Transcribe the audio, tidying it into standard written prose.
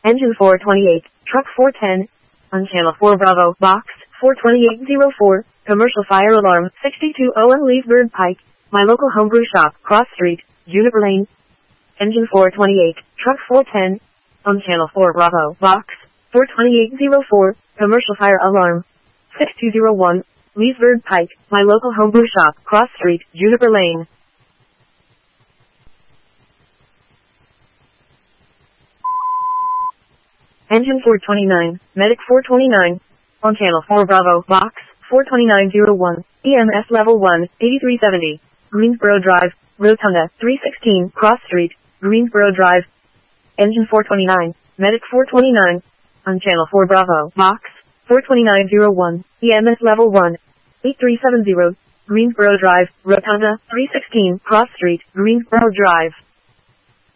Engine 428, Truck 410. On Channel 4 Bravo, Box 42804, Commercial Fire Alarm 6201 Leesburg Pike, my local homebrew shop, Cross Street, Juniper Lane. Engine 428, Truck 410. On Channel 4 Bravo, Box 42804, Commercial Fire Alarm 6201, Leesburg Pike, my local homebrew shop, Cross Street, Juniper Lane. Engine 429, Medic 429. On Channel 4 Bravo, Box 42901, EMS Level 1, 8370, Greensboro Drive, Rotunda, 316, Cross Street, Greensboro Drive. Engine 429, Medic 429. On Channel 4 Bravo, Box 42901, EMS Level 1, 8370, Greensboro Drive, Rotunda, 316, Cross Street, Greensboro Drive.